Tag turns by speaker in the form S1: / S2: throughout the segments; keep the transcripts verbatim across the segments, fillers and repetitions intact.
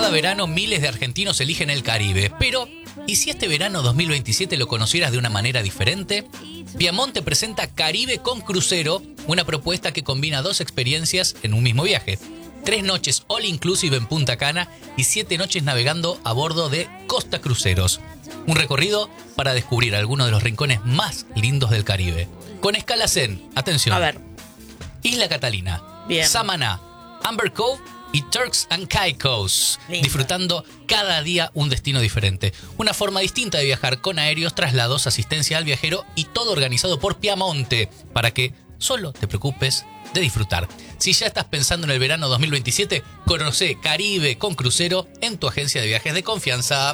S1: Cada verano miles de argentinos eligen el Caribe, pero ¿y si este verano dos mil veintisiete lo conocieras de una manera diferente? Piamonte presenta Caribe con Crucero, una propuesta que combina dos experiencias en un mismo viaje. Tres noches all inclusive en Punta Cana y siete noches navegando a bordo de Costa Cruceros. Un recorrido para descubrir algunos de los rincones más lindos del Caribe. Con escalas en, atención,
S2: A ver.
S1: Isla Catalina,
S2: Bien.
S1: Samaná, Amber Cove y Turks and Caicos,
S2: Lindo.
S1: disfrutando cada día un destino diferente. Una forma distinta de viajar con aéreos, traslados, asistencia al viajero y todo organizado por Piamonte para que solo te preocupes de disfrutar. Si ya estás pensando en el verano dos mil veintisiete, conoce Caribe con Crucero en tu agencia de viajes de confianza.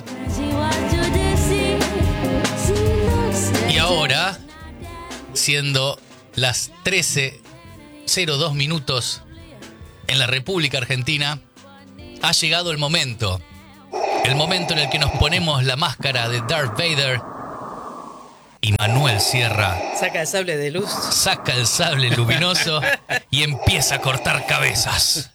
S1: Y ahora, siendo las trece cero dos minutos en la República Argentina, ha llegado el momento. El momento en el que nos ponemos la máscara de Darth Vader y Manuel Sierra
S2: Saca el sable de luz.
S1: saca el sable luminoso y empieza a cortar cabezas.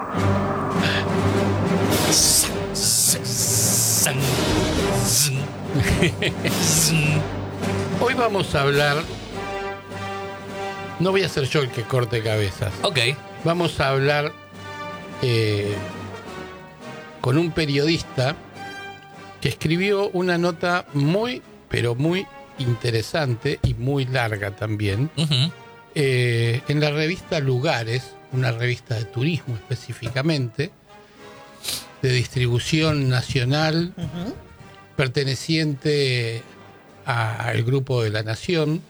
S3: Hoy vamos a hablar. No voy a ser yo el que corte cabezas.
S1: Ok.
S3: Vamos a hablar eh, con un periodista que escribió una nota muy, pero muy interesante y muy larga también,
S1: Uh-huh.
S3: eh, en la revista Lugares, una revista de turismo específicamente, de distribución nacional,
S2: Uh-huh.
S3: perteneciente al Grupo de la Nación,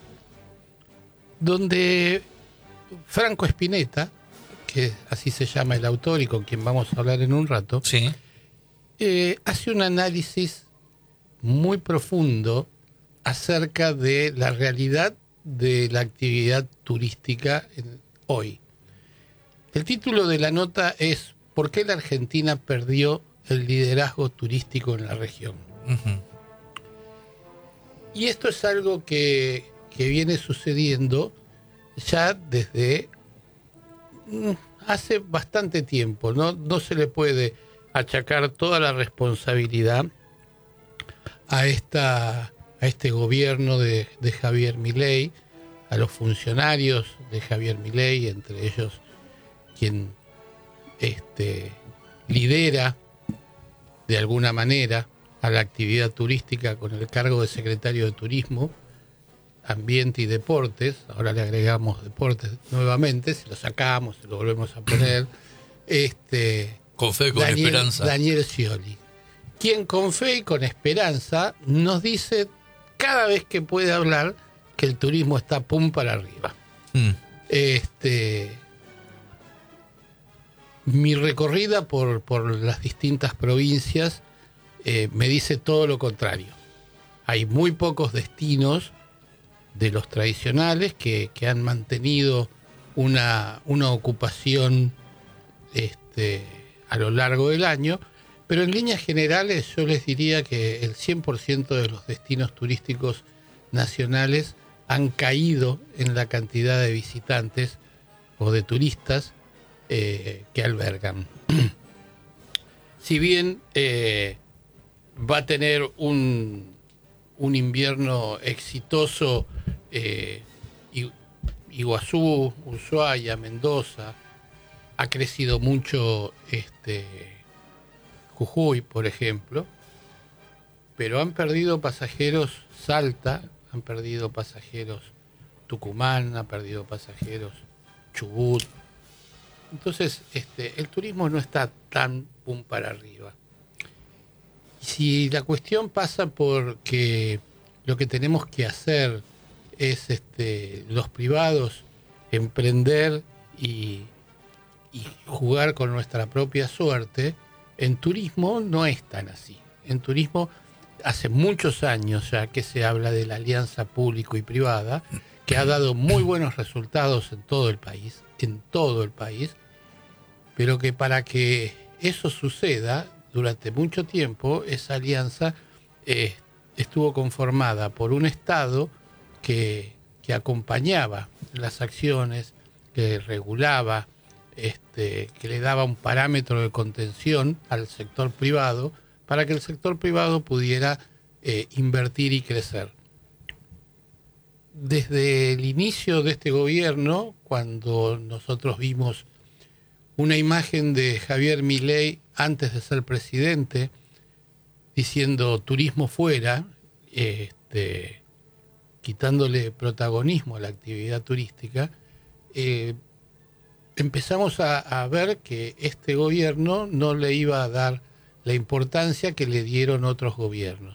S3: donde Franco Spinetta, que así se llama el autor y con quien vamos a hablar en un rato,
S1: Sí.
S3: eh, hace un análisis muy profundo acerca de la realidad de la actividad turística en- hoy. El título de la nota es ¿Por qué la Argentina perdió el liderazgo turístico en la región?
S1: Uh-huh.
S3: Y esto es algo que, que viene sucediendo ya desde mm, hace bastante tiempo. No, no se le puede achacar toda la responsabilidad a, esta, a este gobierno de, de Javier Milei, a los funcionarios de Javier Milei, entre ellos quien este, lidera de alguna manera a la actividad turística con el cargo de secretario de Turismo, Ambiente y Deportes. Ahora le agregamos Deportes nuevamente, si lo sacamos, se lo volvemos a poner. Este,
S1: Con fe, con
S3: Daniel,
S1: esperanza.
S3: Daniel Scioli, quien con fe y con esperanza nos dice cada vez que puede hablar que el turismo está pum para arriba.
S1: Mm.
S3: Este, mi recorrida por, por las distintas provincias eh, me dice todo lo contrario. Hay muy pocos destinos de los tradicionales que, que han mantenido una, una ocupación este, a lo largo del año, pero en líneas generales yo les diría que el cien por ciento de los destinos turísticos nacionales han caído en la cantidad de visitantes o de turistas eh, que albergan. Si bien eh, va a tener un, un invierno exitoso eh, I- Iguazú, Ushuaia, Mendoza, ha crecido mucho este, Jujuy, por ejemplo, pero han perdido pasajeros Salta, han perdido pasajeros Tucumán, han perdido pasajeros Chubut. Entonces, este, el turismo no está tan pum para arriba. Si la cuestión pasa por que lo que tenemos que hacer es este, los privados emprender y, y jugar con nuestra propia suerte, en turismo no es tan así. En turismo hace muchos años ya que se habla de la alianza público y privada, que ha dado muy buenos resultados en todo el país, en todo el país, pero que para que eso suceda, durante mucho tiempo, esa alianza eh, estuvo conformada por un Estado que, que acompañaba las acciones, que regulaba este, que le daba un parámetro de contención al sector privado para que el sector privado pudiera eh, invertir y crecer. Desde el inicio de este gobierno, cuando nosotros vimos una imagen de Javier Milei antes de ser presidente, diciendo turismo fuera, este, quitándole protagonismo a la actividad turística, eh, empezamos a, a ver que este gobierno no le iba a dar la importancia que le dieron otros gobiernos.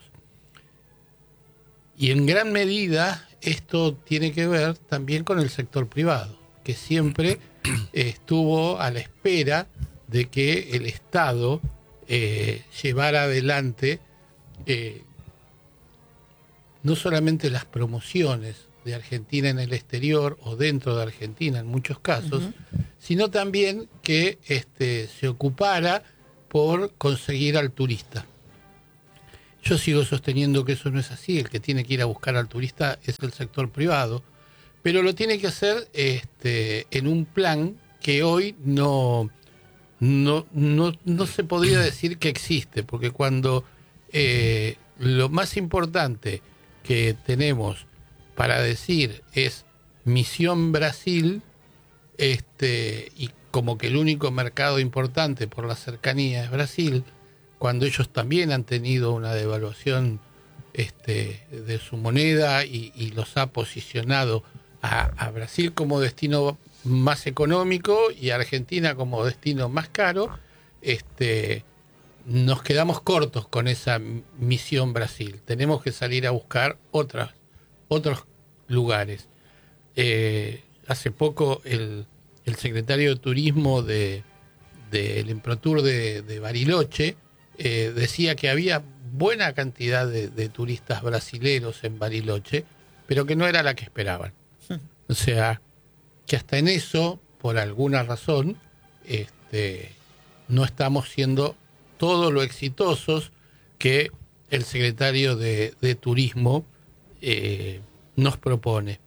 S3: Y en gran medida esto tiene que ver también con el sector privado, que siempre estuvo a la espera de que el Estado eh, llevara adelante eh, no solamente las promociones de Argentina en el exterior o dentro de Argentina en muchos casos, uh-huh. sino también que este, se ocupara por conseguir al turista. Yo sigo sosteniendo que eso no es así, el que tiene que ir a buscar al turista es el sector privado, pero lo tiene que hacer este, en un plan que hoy no, no, no, no se podría decir que existe, porque cuando eh, lo más importante que tenemos para decir es Misión Brasil, este, y como que el único mercado importante por la cercanía es Brasil, cuando ellos también han tenido una devaluación este, de su moneda y, y los ha posicionado a, a Brasil como destino más económico y a Argentina como destino más caro, este, nos quedamos cortos con esa Misión Brasil. Tenemos que salir a buscar otras, otros lugares. Eh, hace poco el, el secretario de Turismo del de, de Emprotur de, de Bariloche eh, decía que había buena cantidad de, de turistas brasileros en Bariloche, pero que no era la que esperaban. O sea, que hasta en eso, por alguna razón, este, no estamos siendo todo lo exitosos que el secretario de, de Turismo eh, nos propone.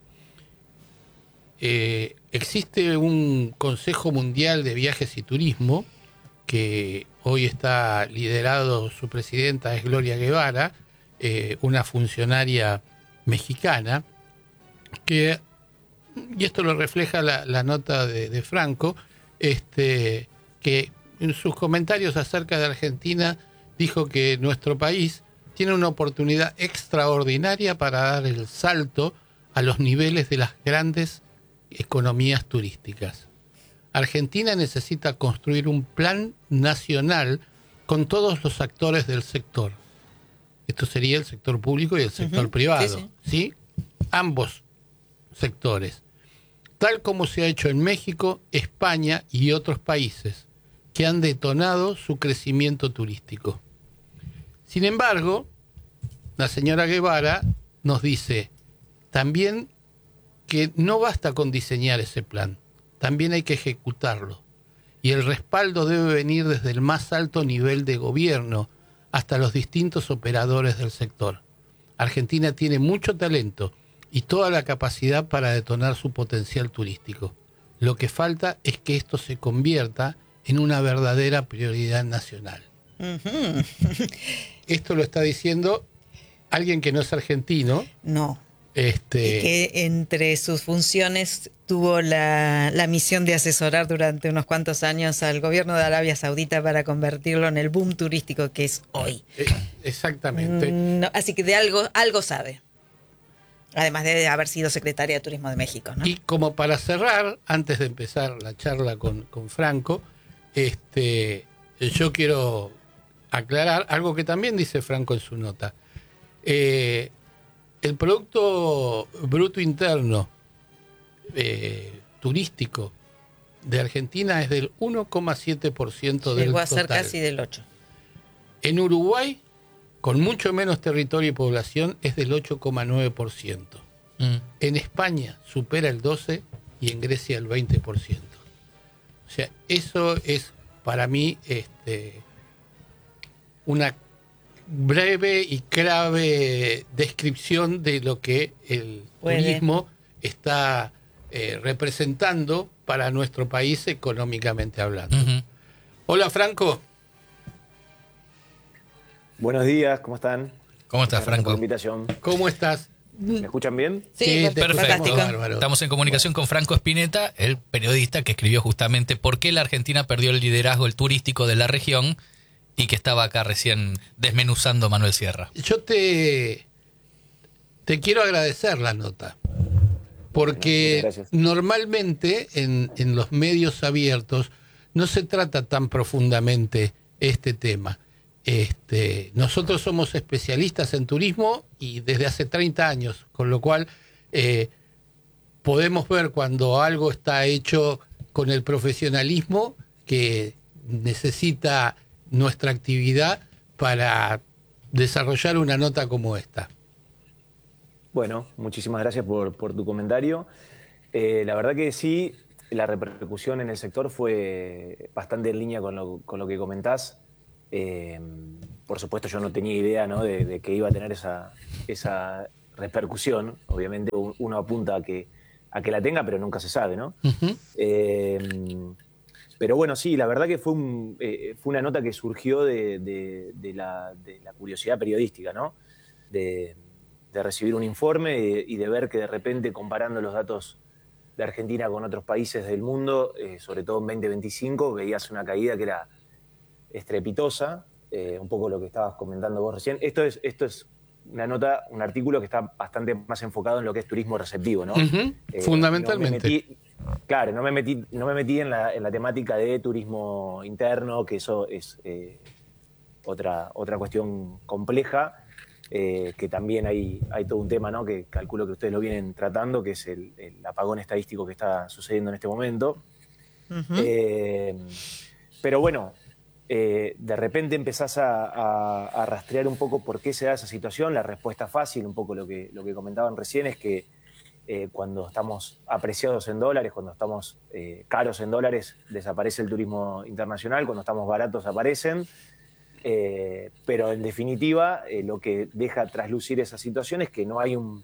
S3: Eh, existe un Consejo Mundial de Viajes y Turismo que hoy está liderado, su presidenta es Gloria Guevara, eh, una funcionaria mexicana, que, y esto lo refleja la, la nota de, de Franco, este, que en sus comentarios acerca de Argentina dijo que nuestro país tiene una oportunidad extraordinaria para dar el salto a los niveles de las grandes economías turísticas. Argentina necesita construir un plan nacional con todos los actores del sector. Esto sería el sector público y el sector uh-huh. privado, sí, sí. ¿sí? Ambos sectores. Tal como se ha hecho en México, España y otros países que han detonado su crecimiento turístico. Sin embargo, la señora Guevara nos dice también que no basta con diseñar ese plan, también hay que ejecutarlo. Y el respaldo debe venir desde el más alto nivel de gobierno hasta los distintos operadores del sector. Argentina tiene mucho talento y toda la capacidad para detonar su potencial turístico. Lo que falta es que esto se convierta en una verdadera prioridad nacional. Uh-huh. Esto lo está diciendo alguien que no es argentino.
S2: No.
S3: Este...
S2: Y que entre sus funciones tuvo la, la misión de asesorar durante unos cuantos años al gobierno de Arabia Saudita para convertirlo en el boom turístico que es hoy.
S3: Exactamente.
S2: No, así que de algo, algo sabe. Además de haber sido secretaria de Turismo de México, ¿no?
S3: Y como para cerrar, antes de empezar la charla con, con Franco, este, yo quiero aclarar algo que también dice Franco en su nota. Eh, el Producto Bruto Interno eh, turístico de Argentina es del uno coma siete por ciento del total.
S2: Llegó a ser casi del ocho por ciento.
S3: En Uruguay, con mucho menos territorio y población, es del ocho coma nueve por ciento. Mm. En España supera el doce por ciento y en Grecia el veinte por ciento. O sea, eso es para mí este, una breve y grave descripción de lo que el Puede. turismo está eh, representando para nuestro país económicamente hablando.
S1: Ujú.
S3: Hola, Franco.
S4: Buenos días, ¿cómo están?
S1: ¿Cómo estás,
S4: Muchas gracias por
S1: Franco?
S4: la invitación.
S3: ¿Cómo estás?
S4: ¿Me escuchan bien?
S2: Sí,
S3: Sí, te
S1: Perfecto.
S2: fantástico.
S3: Bárbaro.
S1: Estamos en comunicación con Franco Spinetta, el periodista que escribió justamente por qué la Argentina perdió el liderazgo el turístico de la región y que estaba acá recién desmenuzando Manuel Sierra.
S3: Yo te, te quiero agradecer la nota, porque
S4: Bueno, muchas gracias.
S3: normalmente en, en los medios abiertos no se trata tan profundamente este tema. Este, nosotros somos especialistas en turismo y desde hace treinta años, con lo cual eh, podemos ver cuando algo está hecho con el profesionalismo que necesita nuestra actividad para desarrollar una nota como esta.
S4: Bueno, muchísimas gracias por, por tu comentario. Eh, la verdad que sí, la repercusión en el sector fue bastante en línea con lo, con lo que comentás. Eh, por supuesto, yo no tenía idea, ¿no?, de, de que iba a tener esa, esa repercusión. Obviamente uno apunta a que, a que la tenga, pero nunca se sabe, ¿no?
S3: Uh-huh.
S4: Eh, pero bueno, sí, la verdad que fue, un, eh, fue una nota que surgió de, de, de, la, de la curiosidad periodística, ¿no? De, de recibir un informe y de, y de ver que de repente, comparando los datos de Argentina con otros países del mundo, eh, sobre todo en veinte veinticinco, veías una caída que era estrepitosa, eh, un poco lo que estabas comentando vos recién. Esto es, esto es una nota, un artículo que está bastante más enfocado en lo que es turismo receptivo, ¿no?
S3: Uh-huh.
S4: Eh,
S3: Fundamentalmente.
S4: No me metí, claro, no me metí, no me metí en, la, en la temática de turismo interno, que eso es eh, otra, otra cuestión compleja, eh, que también hay, hay todo un tema, ¿no?, que calculo que ustedes lo vienen tratando, que es el, el apagón estadístico que está sucediendo en este momento.
S2: Ujú.
S4: Eh, pero bueno, eh, de repente empezás a, a, a rastrear un poco por qué se da esa situación. La respuesta fácil, un poco lo que, lo que comentaban recién, es que eh, cuando estamos apreciados en dólares, cuando estamos eh, caros en dólares, desaparece el turismo internacional, cuando estamos baratos aparecen. Eh, pero en definitiva, eh, lo que deja traslucir esa situación es que no hay un,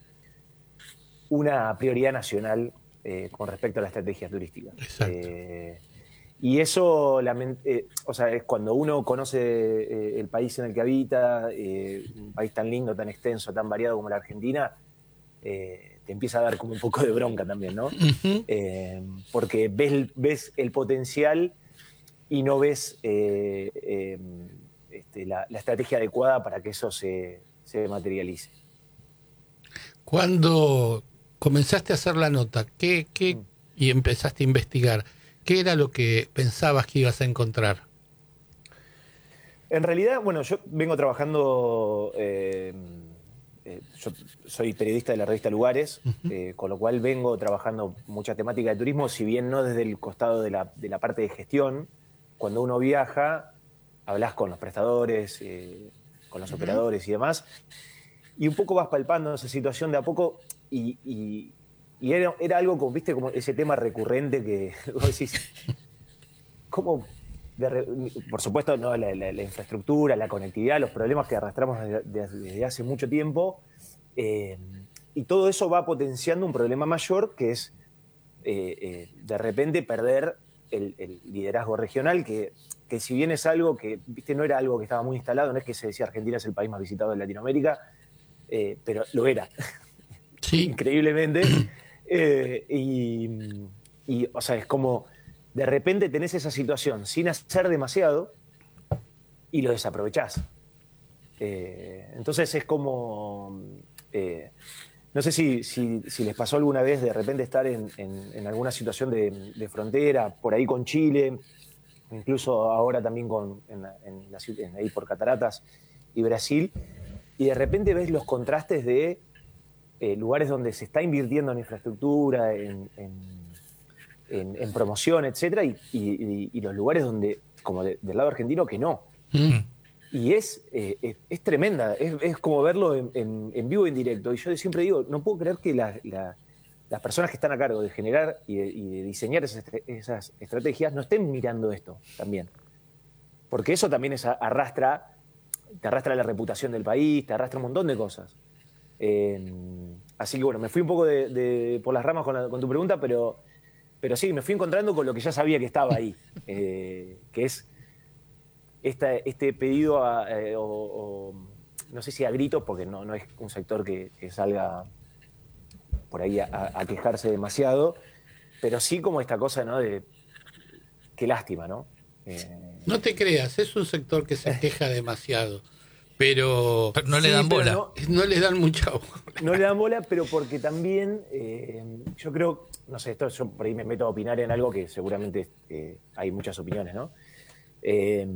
S4: una prioridad nacional eh, con respecto a la estrategia turística.
S3: Exacto.
S4: Eh, y eso, eh, o sea, es cuando uno conoce eh, el país en el que habita, eh, un país tan lindo, tan extenso, tan variado como la Argentina, eh, te empieza a dar como un poco de bronca también, ¿no?
S3: Uh-huh.
S4: Eh, porque ves, ves el potencial y no ves eh, eh, este, la, la estrategia adecuada para que eso se, se materialice.
S3: Cuando comenzaste a hacer la nota, ¿qué, qué, y empezaste a investigar, qué era lo que pensabas que ibas a encontrar?
S4: En realidad, bueno, yo vengo trabajando, eh, eh, yo soy periodista de la revista Lugares, uh-huh. eh, con lo cual vengo trabajando mucha temática de turismo, si bien no desde el costado de la, de la parte de gestión. Cuando uno viaja, hablas con los prestadores, eh, con los uh-huh. operadores y demás, y un poco vas palpando esa situación de a poco, y, y, y era, era algo como, viste, como ese tema recurrente que vos decís, ¿cómo? De, por supuesto, ¿no? la, la, la infraestructura, la conectividad, los problemas que arrastramos desde, desde hace mucho tiempo, eh, y todo eso va potenciando un problema mayor, que es eh, eh, de repente perder el, el liderazgo regional, que, que si bien es algo que, viste, no era algo que estaba muy instalado, no es que se decía Argentina es el país más visitado de Latinoamérica, eh, pero lo era,
S3: sí.
S4: Increíblemente, eh, y, y, o sea, es como de repente tenés esa situación sin hacer demasiado y lo desaprovechás. Eh, entonces es como, eh, no sé si, si, si les pasó alguna vez de repente estar en, en, en alguna situación de, de frontera, por ahí con Chile, incluso ahora también con, en, en la, en, ahí por Cataratas y Brasil, y de repente ves los contrastes de eh, lugares donde se está invirtiendo en infraestructura, en, en En, en promoción, etcétera, y, y, y los lugares donde, como de, del lado argentino, que no.
S3: Mm.
S4: Y es, eh, es, es tremenda, es, es como verlo en, en, en vivo y en directo. Y yo siempre digo, no puedo creer que la, la, las personas que están a cargo de generar y de, y de diseñar esas, esas estrategias no estén mirando esto también. Porque eso también es, arrastra, te arrastra la reputación del país, te arrastra un montón de cosas. Eh, así que bueno, me fui un poco de, de, por las ramas con, la, con tu pregunta, pero pero sí, me fui encontrando con lo que ya sabía que estaba ahí, eh, que es esta, este pedido a, eh, o, o, no sé si a gritos, porque no, no es un sector que, que salga por ahí a, a quejarse demasiado, pero sí como esta cosa, ¿no? De qué lástima, ¿no? Eh,
S3: No te creas, es un sector que se queja demasiado, pero,
S1: Pero no le
S4: sí,
S1: dan
S4: pero
S1: bola.
S4: no-
S3: no le dan mucha bola.
S4: No le dan bola, pero porque también eh, yo creo, no sé, esto yo por ahí me meto a opinar en algo que seguramente eh, hay muchas opiniones, ¿no? Eh,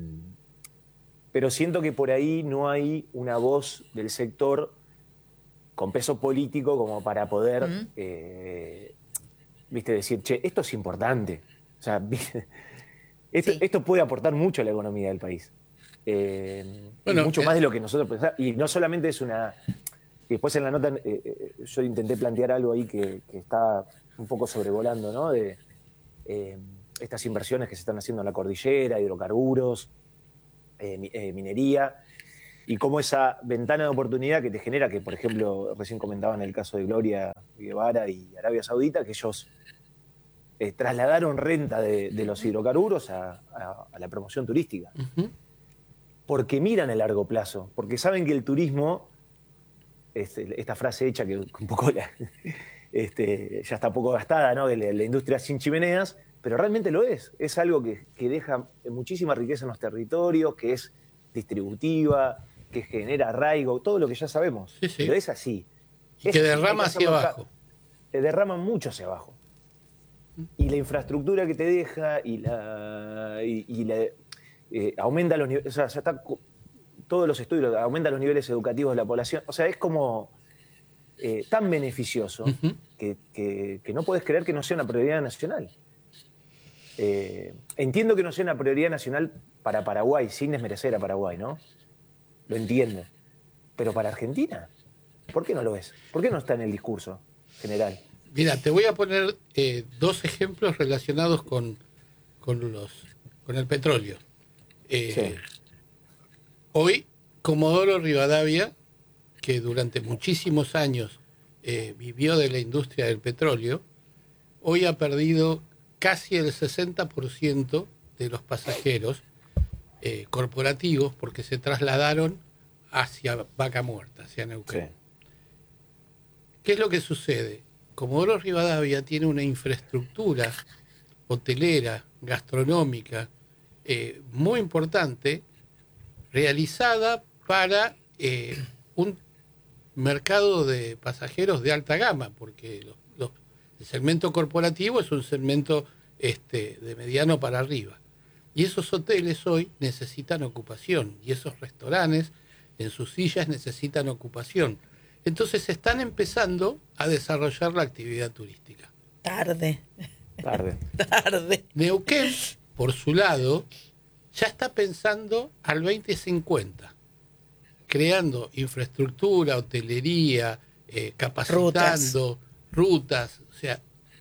S4: pero siento que por ahí no hay una voz del sector con peso político como para poder,
S2: Mm.
S4: eh, viste, decir, che, esto es importante. O sea, ¿viste? Esto,
S2: Sí.
S4: esto puede aportar mucho a la economía del país. Eh,
S3: Bueno,
S4: y mucho
S3: eh,
S4: más de lo que nosotros pensamos. Y no solamente es una... Y después en la nota eh, eh, yo intenté plantear algo ahí que, que está un poco sobrevolando, ¿no? De eh, estas inversiones que se están haciendo en la cordillera, hidrocarburos, eh, mi- eh, minería, y cómo esa ventana de oportunidad que te genera, que por ejemplo recién comentaban el caso de Gloria Guevara y Arabia Saudita, que ellos eh, trasladaron renta de, de los hidrocarburos a, a- a la promoción turística,
S3: Ujú.
S4: porque miran el largo plazo, porque saben que el turismo, este, esta frase hecha que un poco la- este, ya está poco gastada, ¿no? De la, la industria sin chimeneas, pero realmente lo es. Es algo que, que deja muchísima riqueza en los territorios, que es distributiva, que genera arraigo, todo lo que ya sabemos.
S3: Sí, sí.
S4: Pero es así.
S3: Y
S4: Es
S3: que
S4: así, hay
S3: derrama hacia
S4: hacerlo acá.
S3: abajo.
S4: Te derrama mucho hacia abajo. Y la infraestructura que te deja y la, y, y la, eh, aumenta los niveles, o sea, ya está co- todos los estudios, aumenta los niveles educativos de la población. O sea, es como eh, tan beneficioso
S3: Ujú.
S4: que, que- que no podés creer que no sea una prioridad nacional. Eh, entiendo que no sea una prioridad nacional para Paraguay, sin desmerecer a Paraguay, ¿no? Lo entiendo. Pero para Argentina, ¿por qué no lo es? ¿Por qué no está en el discurso general?
S3: Mira, te voy a poner eh, dos ejemplos relacionados con, con, los, con el petróleo. Eh,
S4: Sí.
S3: Hoy, Comodoro Rivadavia, que durante muchísimos años eh, vivió de la industria del petróleo, hoy ha perdido casi el sesenta por ciento de los pasajeros eh, corporativos porque se trasladaron hacia Vaca Muerta, hacia Neuquén.
S4: Sí.
S3: ¿Qué es lo que sucede? Comodoro Rivadavia tiene una infraestructura hotelera, gastronómica, eh, muy importante, realizada para eh, un mercado de pasajeros de alta gama, porque los- los- el segmento corporativo es un segmento este, de mediano para arriba. Y esos hoteles hoy necesitan ocupación, y esos restaurantes en sus sillas necesitan ocupación. Entonces están empezando a desarrollar la actividad turística.
S2: Tarde,
S4: Tarde.
S2: tarde.
S3: Neuquén, por su lado, ya está pensando al veinte cincuenta, creando infraestructura, hotelería, eh, capacitando, rutas. O sea,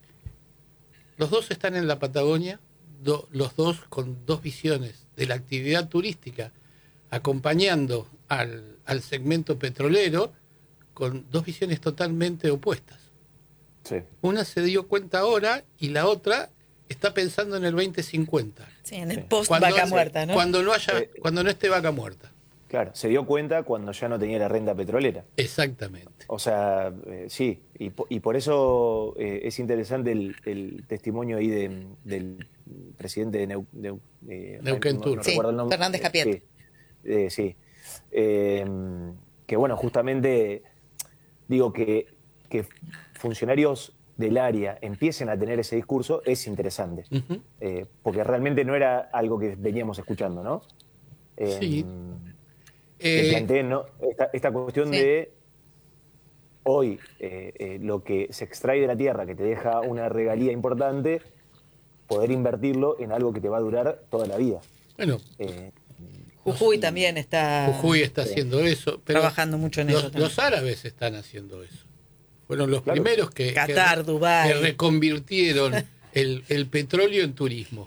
S3: los dos están en la Patagonia, do- los dos con dos visiones de la actividad turística, acompañando al, al segmento petrolero, con dos visiones totalmente opuestas.
S4: Sí.
S3: Una se dio cuenta ahora y la otra está pensando en el veinte cincuenta.
S2: Sí, en el
S4: Sí.
S2: post
S3: Cuando-
S2: vaca muerta, ¿no?
S3: Cuando no haya,
S4: Eh,
S3: cuando no esté Vaca Muerta.
S4: Claro, se dio cuenta cuando ya no tenía la renta petrolera.
S3: Exactamente.
S4: O sea, eh, sí, y, po- y por eso eh, es interesante el, el testimonio ahí de- del presidente de Neu, Neu- eh,
S3: Neuquén
S4: no-
S3: Tour.
S4: no
S2: Sí,
S4: recuerdo el nombre.
S2: Fernández
S4: Eh,
S2: Capiet.
S4: Sí, eh, sí. Eh, que bueno, justamente digo que, que funcionarios del área empiecen a tener ese discurso es interesante,
S3: Ujú.
S4: eh, porque realmente no era algo que veníamos escuchando, ¿no? Eh,
S3: Sí.
S4: que
S3: Eh,
S4: planteen, ¿no? esta, esta cuestión
S2: Sí.
S4: de hoy eh, eh, lo que se extrae de la tierra, que te deja una regalía importante, poder invertirlo en algo que te va a durar toda la vida.
S3: bueno,
S4: Eh,
S2: Jujuy también está
S3: Jujuy está
S4: sí.
S3: haciendo eso, pero
S2: trabajando mucho en
S3: los,
S2: eso también.
S3: los árabes están haciendo eso. Fueron los
S4: Claro.
S3: primeros que,
S2: Qatar,
S3: que,
S2: Dubái.
S3: que reconvirtieron el, el petróleo en turismo.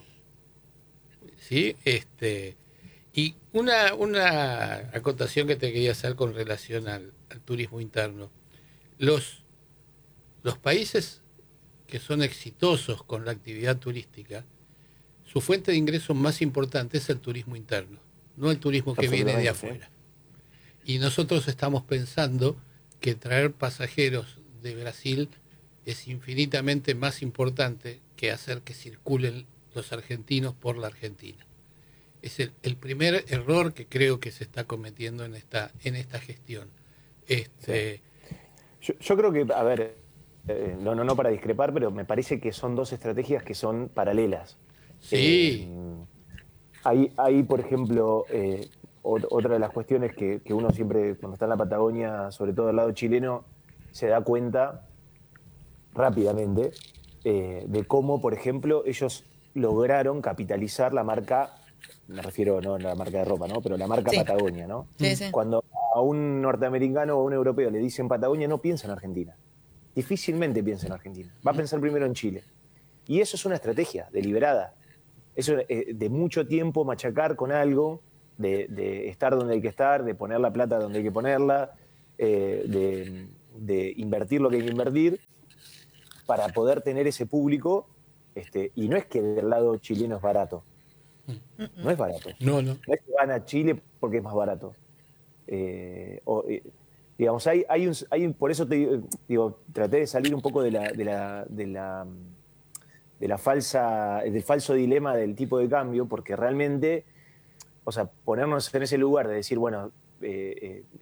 S3: ¿Sí? Este, y una, una acotación que te quería hacer con relación al, al turismo interno. Los, los países que son exitosos con la actividad turística, su fuente de ingresos más importante es el turismo interno, no el turismo que viene de afuera. Y nosotros estamos pensando que traer pasajeros de Brasil es infinitamente más importante que hacer que circulen los argentinos por la Argentina. Es el, el primer error que creo que se está cometiendo en esta, en esta gestión. Este,
S4: sí. yo, yo creo que, a ver, eh, no, no, no para discrepar, pero me parece que son dos estrategias que son paralelas.
S3: Sí.
S4: Eh, hay, hay, por ejemplo, eh, otra de las cuestiones que, que uno siempre, cuando está en la Patagonia, sobre todo del lado chileno, se da cuenta rápidamente eh, de cómo, por ejemplo, ellos lograron capitalizar la marca, me refiero no a la marca de ropa, ¿no? Pero la marca sí. Patagonia, ¿no?
S2: Sí, sí.
S4: Cuando a un norteamericano o a un europeo le dicen Patagonia, no piensa en Argentina. Difícilmente piensa en Argentina. Va a pensar primero en Chile. Y eso es una estrategia deliberada. Eso es de mucho tiempo machacar con algo, de, de estar donde hay que estar, de poner la plata donde hay que ponerla, eh, de, de invertir lo que hay que invertir, para poder tener ese público, este, y no es que del lado chileno es barato, no es barato.
S3: No, no.
S4: No es que van a Chile porque es más barato. Eh, o, eh, digamos, hay, hay, un, hay un, por eso te digo, digo, traté de salir un poco de la, de la, de la, de la falsa, del falso dilema del tipo de cambio, porque realmente, o sea, ponernos en ese lugar de decir, bueno, eh, eh,